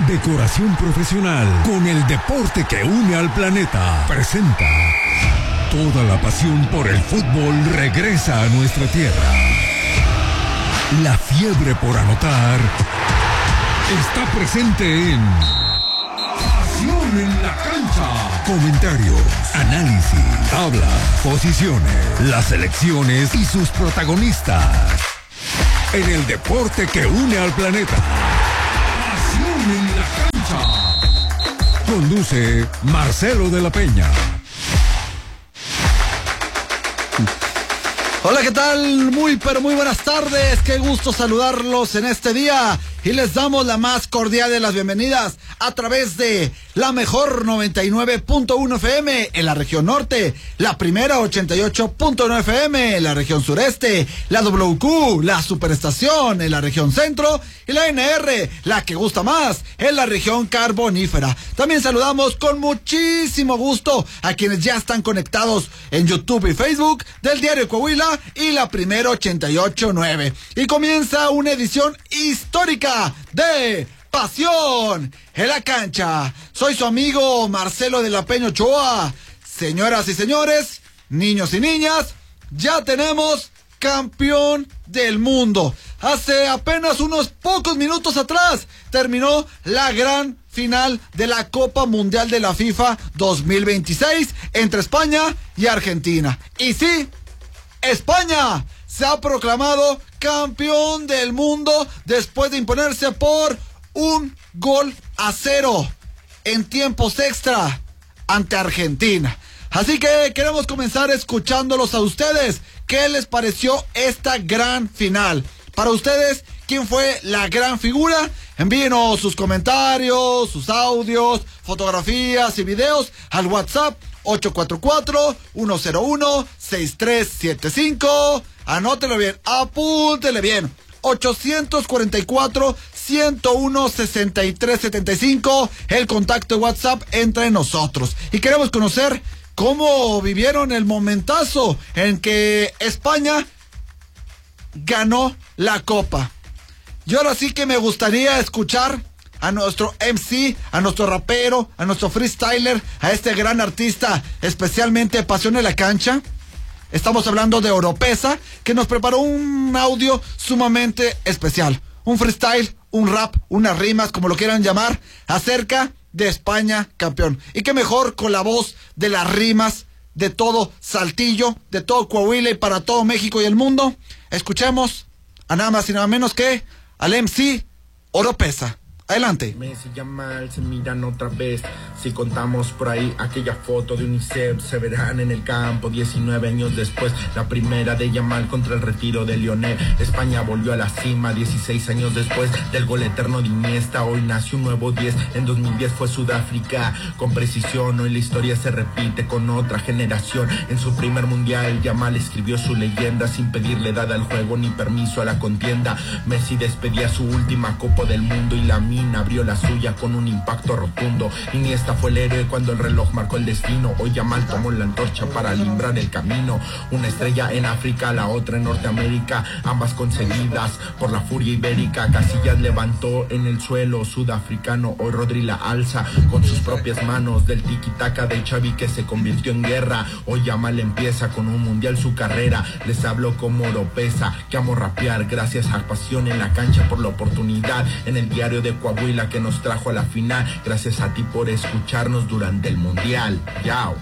Decoración profesional con el deporte que une al planeta. Presenta. Toda la pasión por el fútbol regresa a nuestra tierra. La fiebre por anotar está presente en Pasión en la Cancha. Comentarios, análisis, tablas, posiciones, las selecciones y sus protagonistas. En el deporte que une al planeta. Pasión en la Cancha. Conduce Marcelo de la Peña. Hola, ¿qué tal? Muy buenas tardes. Qué gusto saludarlos en este día. Y les damos la más cordial de las bienvenidas a través de la mejor 99.1 FM en la región norte, la primera 88.9 FM en la región sureste, la WQ, la superestación en la región centro y la NR, la que gusta más, en la región carbonífera. También saludamos con muchísimo gusto a quienes ya están conectados en YouTube y Facebook del Diario Coahuila y la primera 88.9. Y comienza una edición histórica de Pasión en la Cancha. Soy su amigo Marcelo de la Peña Ochoa. Señoras y señores, niños y niñas, ya tenemos campeón del mundo. Hace apenas unos pocos minutos atrás terminó la gran final de la Copa Mundial de la FIFA 2026 entre España y Argentina. Y sí, España se ha proclamado campeón del mundo después de imponerse por 1-0 en tiempos extra ante Argentina. Así que queremos comenzar escuchándolos a ustedes. ¿Qué les pareció esta gran final? Para ustedes, ¿quién fue la gran figura? Envíenos sus comentarios, sus audios, fotografías y videos al WhatsApp 844-101-6375. Anótelo bien, apúntele bien. 844-101-6375. El contacto de WhatsApp entre nosotros. Y queremos conocer cómo vivieron el momentazo en que España ganó la Copa. Y ahora sí que me gustaría escuchar a nuestro MC, a nuestro rapero, a nuestro freestyler, a este gran artista, especialmente Pasión en la Cancha. Estamos hablando de Oropesa, que nos preparó un audio sumamente especial. Un freestyle, un rap, unas rimas, como lo quieran llamar, acerca de España campeón. Y qué mejor con la voz de las rimas de todo Saltillo, de todo Coahuila y para todo México y el mundo. Escuchemos a nada más y nada menos que al MC Oropesa. Adelante. Messi y Yamal se miran otra vez. Si contamos por ahí aquella foto de UNICEF, se verán en el campo 19 años después. La primera de Yamal contra el retiro de Lionel. España volvió a la cima 16 años después del gol eterno de Iniesta. Hoy nació un nuevo 10. En 2010 fue Sudáfrica. Con precisión, hoy la historia se repite con otra generación. En su primer mundial, Yamal escribió su leyenda sin pedirle edad al juego ni permiso a la contienda. Messi despedía su última Copa del Mundo y la abrió la suya con un impacto rotundo. Iniesta fue el héroe cuando el reloj marcó el destino. Hoy Yamal tomó la antorcha para alimbrar el camino. Una estrella en África, la otra en Norteamérica, ambas conseguidas por la furia ibérica. Casillas levantó en el suelo sudafricano. Hoy Rodri la alza con sus propias manos. Del tiki-taka de Xavi que se convirtió en guerra. Hoy Yamal empieza con un mundial su carrera. Les hablo como Oropesa, que amo rapear. Gracias a Pasión en la Cancha por la oportunidad. En el Diario de Coahuila que nos trajo a la final. Gracias a ti por escucharnos durante el mundial. Yao.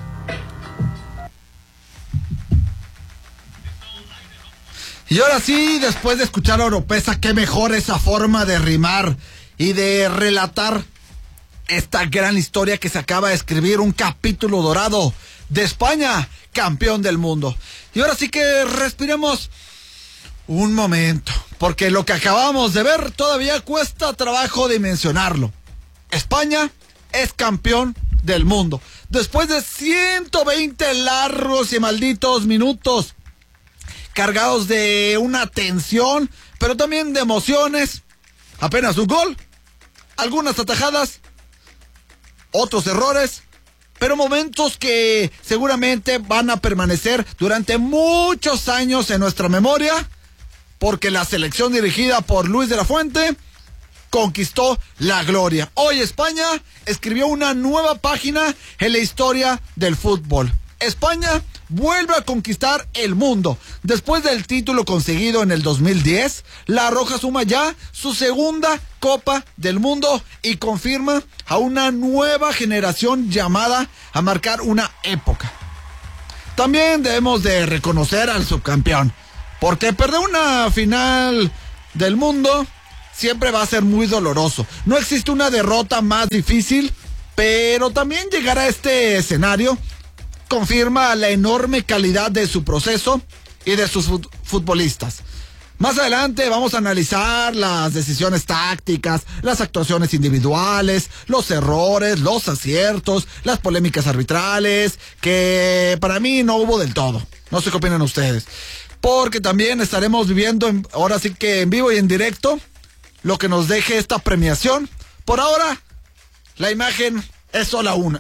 Y ahora sí, después de escuchar a Oropesa, qué mejor esa forma de rimar y de relatar esta gran historia que se acaba de escribir, un capítulo dorado de España, campeón del mundo. Y ahora sí que respiremos un momento, porque lo que acabamos de ver todavía cuesta trabajo dimensionarlo. España es campeón del mundo. Después de 120 largos y malditos minutos, cargados de una tensión, pero también de emociones. Apenas un gol, algunas atajadas, otros errores, pero momentos que seguramente van a permanecer durante muchos años en nuestra memoria, porque la selección dirigida por Luis de la Fuente conquistó la gloria. Hoy España escribió una nueva página en la historia del fútbol. España vuelve a conquistar el mundo. Después del título conseguido en el 2010, la Roja suma ya su segunda Copa del Mundo y confirma a una nueva generación llamada a marcar una época. También debemos de reconocer al subcampeón, porque perder una final del mundo siempre va a ser muy doloroso. No existe una derrota más difícil, pero también llegar a este escenario confirma la enorme calidad de su proceso y de sus futbolistas. Más adelante vamos a analizar las decisiones tácticas, las actuaciones individuales, los errores, los aciertos, las polémicas arbitrales, que para mí no hubo del todo. No sé qué opinan ustedes. Porque también estaremos viviendo, ahora sí que en vivo y en directo, lo que nos deje esta premiación. Por ahora, la imagen es solo una.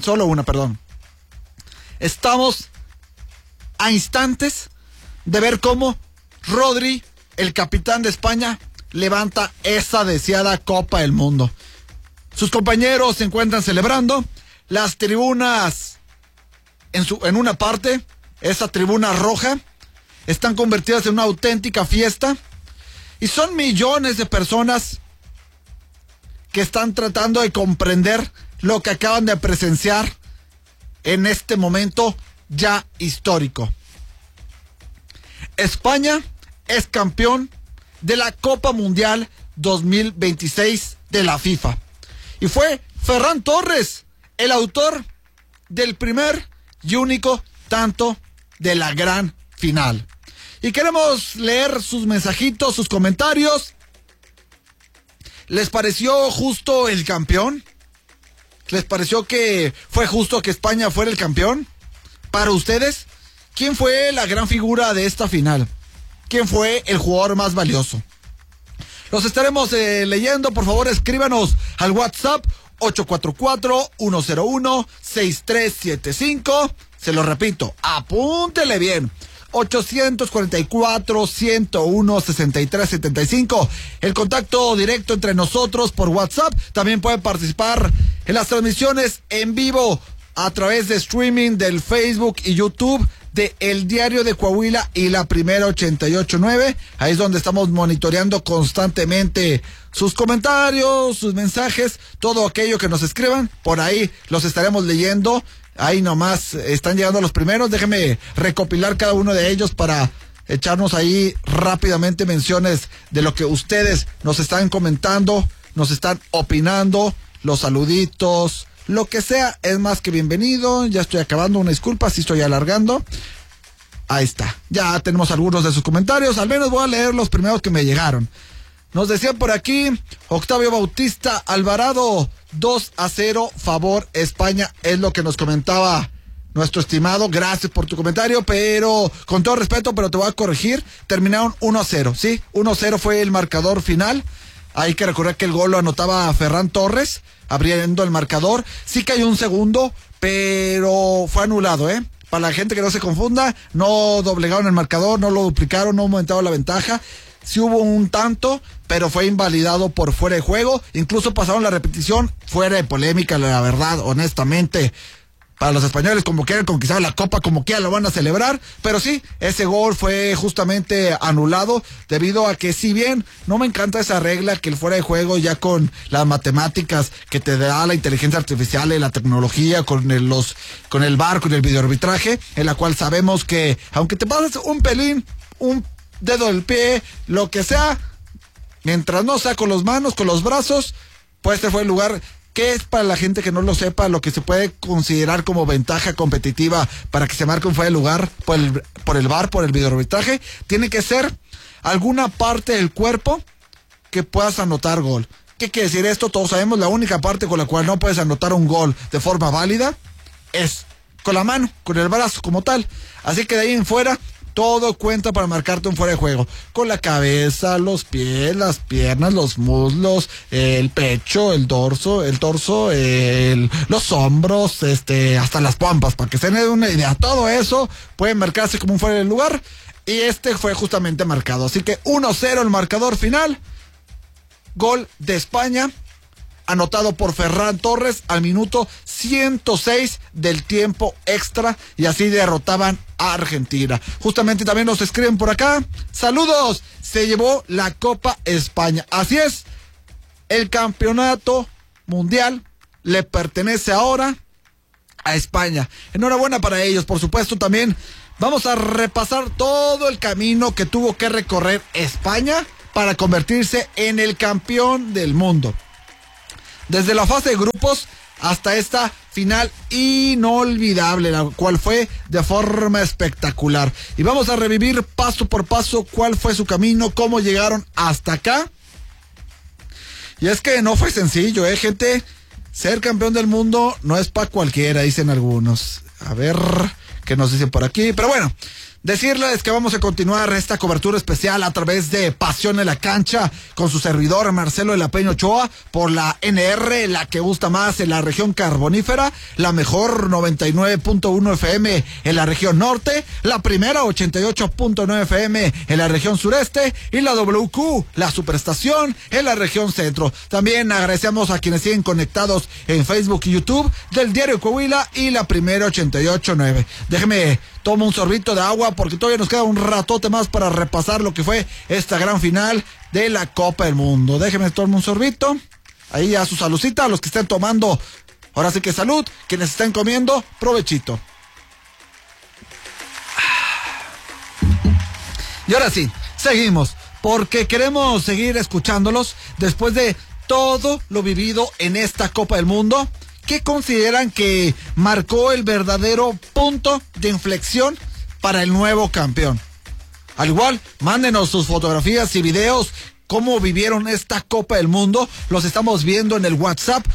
Estamos a instantes de ver cómo Rodri, el capitán de España, levanta esa deseada Copa del Mundo. Sus compañeros se encuentran celebrando. Las tribunas, en una parte, esa tribuna roja, están convertidas en una auténtica fiesta. Y son millones de personas que están tratando de comprender lo que acaban de presenciar en este momento ya histórico. España es campeón de la Copa Mundial 2026 de la FIFA. Y fue Ferran Torres el autor del primer y único tanto de la gran final. Y queremos leer sus mensajitos, sus comentarios. ¿Les pareció justo el campeón? ¿Les pareció que fue justo que España fuera el campeón? Para ustedes, ¿quién fue la gran figura de esta final? ¿Quién fue el jugador más valioso? Los estaremos leyendo. Por favor, escríbanos al WhatsApp 844-101-6375. Se lo repito, apúntele bien. 844-101-6375. El contacto directo entre nosotros por WhatsApp. También pueden participar en las transmisiones en vivo a través de streaming del Facebook y YouTube de El Diario de Coahuila y La Primera 88.9. Ahí es donde estamos monitoreando constantemente sus comentarios, sus mensajes, todo aquello que nos escriban. Por ahí los estaremos leyendo. Ahí nomás están llegando los primeros. Déjenme recopilar cada uno de ellos para echarnos ahí rápidamente menciones de lo que ustedes nos están comentando, nos están opinando, los saluditos, lo que sea es más que bienvenido. Ya estoy acabando, una disculpa si estoy alargando. Ahí está, ya tenemos algunos de sus comentarios. Al menos voy a leer los primeros que me llegaron. Nos decía por aquí Octavio Bautista Alvarado, 2-0 favor España, es lo que nos comentaba nuestro estimado. Gracias por tu comentario, pero con todo respeto, pero te voy a corregir, terminaron 1-0, ¿sí? 1-0 fue el marcador final. Hay que recordar que el gol lo anotaba Ferran Torres, abriendo el marcador. Sí que hay un segundo, pero fue anulado, ¿eh? Para la gente que no se confunda, no doblegaron el marcador, no lo duplicaron, no aumentaron la ventaja. Sí hubo un tanto, pero fue invalidado por fuera de juego. Incluso pasaron la repetición fuera de polémica, la verdad, honestamente. Para los españoles, como quieran conquistar la Copa, como quieran lo van a celebrar. Pero sí, ese gol fue justamente anulado debido a que, si bien no me encanta esa regla que el fuera de juego, ya con las matemáticas que te da la inteligencia artificial y la tecnología, con el VAR, con el videoarbitraje, en la cual sabemos que aunque te pases un pelín, un dedo del pie, lo que sea, mientras no sea con las manos, con los brazos, pues este fue el lugar. ¿Qué es, para la gente que no lo sepa, lo que se puede considerar como ventaja competitiva para que se marque un fuera de lugar por el VAR, por el videoarbitraje? Tiene que ser alguna parte del cuerpo que puedas anotar gol. ¿Qué quiere decir esto? Todos sabemos, la única parte con la cual no puedes anotar un gol de forma válida es con la mano, con el brazo como tal. Así que de ahí en fuera, todo cuenta para marcarte un fuera de juego. Con la cabeza, los pies, las piernas, los muslos, el pecho, el torso, los hombros, hasta las pompas, para que se den una idea. Todo eso puede marcarse como un fuera de lugar. Y fue justamente marcado. Así que 1-0 el marcador final. gol de España, anotado por Ferran Torres al minuto 106 del tiempo extra, y así derrotaban a Argentina. Justamente también nos escriben por acá, saludos, se llevó la Copa España. Así es, el campeonato mundial le pertenece ahora a España. Enhorabuena para ellos. Por supuesto, también vamos a repasar todo el camino que tuvo que recorrer España para convertirse en el campeón del mundo. Desde la fase de grupos hasta esta final inolvidable, la cual fue de forma espectacular. Y vamos a revivir paso por paso cuál fue su camino, cómo llegaron hasta acá. Y es que no fue sencillo, gente. Ser campeón del mundo no es para cualquiera, dicen algunos. A ver qué nos dicen por aquí. Pero bueno, decirles que vamos a continuar esta cobertura especial a través de Pasión en la Cancha con su servidor Marcelo de la Peña Ochoa por la NR, la que gusta más en la región carbonífera, la mejor 99.1 FM en la región norte, la primera 88.9 FM en la región sureste y la WQ, la superestación, en la región centro. También agradecemos a quienes siguen conectados en Facebook y YouTube del Diario Coahuila y la primera 88.9. Déjeme tomo un sorbito de agua porque todavía nos queda un ratote más para repasar lo que fue esta gran final de la Copa del Mundo. Déjenme tomar un sorbito. Ahí a su saludcita, a los que estén tomando, ahora sí que salud. Quienes estén comiendo, provechito. Y ahora sí, seguimos, porque queremos seguir escuchándolos después de todo lo vivido en esta Copa del Mundo. ¿Qué consideran que marcó el verdadero punto de inflexión para el nuevo campeón? Al igual, mándenos sus fotografías y videos, cómo vivieron esta Copa del Mundo. Los estamos viendo en el WhatsApp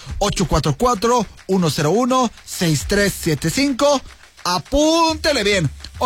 844-101-6375. Apúntele bien,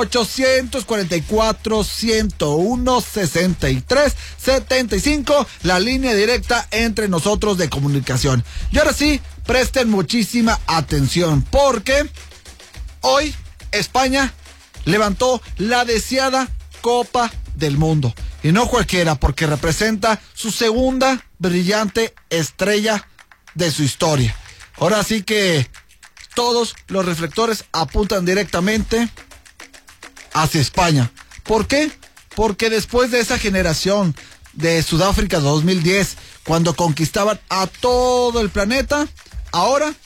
844-101-6375, la línea directa entre nosotros de comunicación. Y ahora sí, presten muchísima atención, porque hoy España levantó la deseada Copa del Mundo. Y no cualquiera, porque representa su segunda brillante estrella de su historia. Ahora sí que todos los reflectores apuntan directamente hacia España. ¿Por qué? Porque después de esa generación de Sudáfrica 2010, cuando conquistaban a todo el planeta, ahora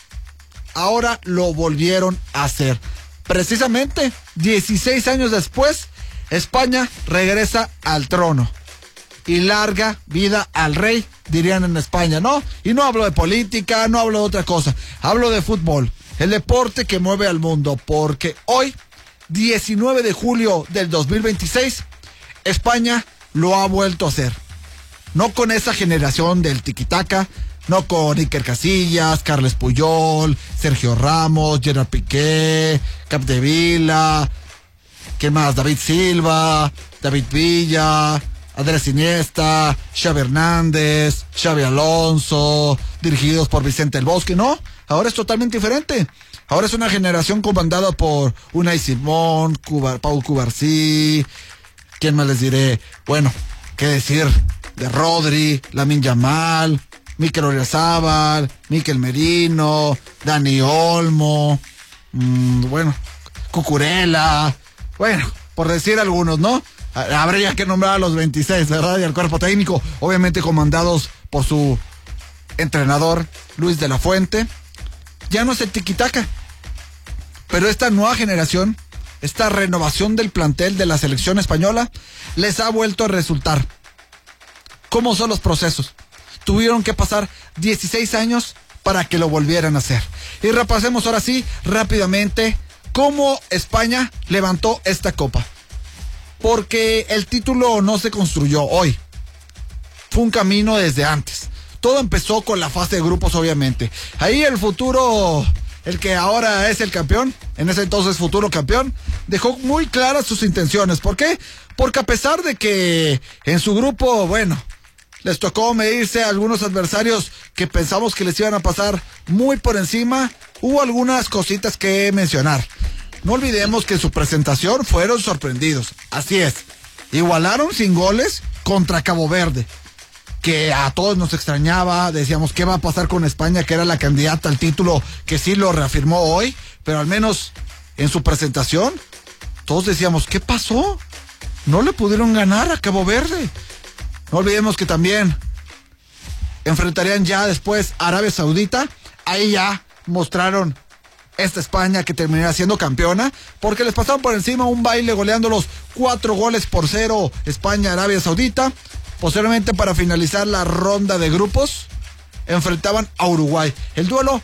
lo volvieron a hacer. Precisamente 16 años después, España regresa al trono. Y larga vida al rey, dirían en España, ¿no? Y no hablo de política, no hablo de otra cosa, hablo de fútbol, el deporte que mueve al mundo, porque hoy, 19 de julio del 2026, España lo ha vuelto a hacer. No con esa generación del tiquitaca, no con Iker Casillas, Carles Puyol, Sergio Ramos, Gerard Piqué, Capdevila, ¿qué más? David Silva, David Villa, Andrés Iniesta, Xavi Hernández, Xavi Alonso, dirigidos por Vicente El Bosque, ¿no? Ahora es totalmente diferente. Ahora es una generación comandada por Unai Simón, Pau Cubarsí, ¿quién más les diré? Bueno, qué decir de Rodri, Lamine Yamal, Mikel Oyarzabal, Mikel Merino, Dani Olmo, bueno, Cucurella, bueno, por decir algunos, ¿no? Habría que nombrar a los 26, ¿verdad? Y al cuerpo técnico, obviamente comandados por su entrenador, Luis de la Fuente. Ya no es el tiquitaca, pero esta nueva generación, esta renovación del plantel de la selección española, les ha vuelto a resultar. ¿Cómo son los procesos? Tuvieron que pasar 16 años para que lo volvieran a hacer. Y repasemos ahora sí, rápidamente, cómo España levantó esta copa. Porque el título no se construyó hoy. Fue un camino desde antes. Todo empezó con la fase de grupos, obviamente. Ahí el futuro, el que ahora es el campeón, en ese entonces futuro campeón, dejó muy claras sus intenciones. ¿Por qué? Porque a pesar de que en su grupo, bueno, les tocó medirse a algunos adversarios que pensamos que les iban a pasar muy por encima, hubo algunas cositas que mencionar. No olvidemos que en su presentación fueron sorprendidos. Así es, igualaron sin goles contra Cabo Verde. que a todos nos extrañaba. Decíamos, ¿qué va a pasar con España? Que era la candidata al título, que sí lo reafirmó hoy, pero al menos en su presentación, todos decíamos, ¿qué pasó? No le pudieron ganar a Cabo Verde. No olvidemos que también enfrentarían ya después a Arabia Saudita. Ahí ya mostraron esta España que terminará siendo campeona, porque les pasaron por encima un baile goleándolos 4-0 España, Arabia Saudita. Posteriormente, para finalizar la ronda de grupos, enfrentaban a Uruguay. El duelo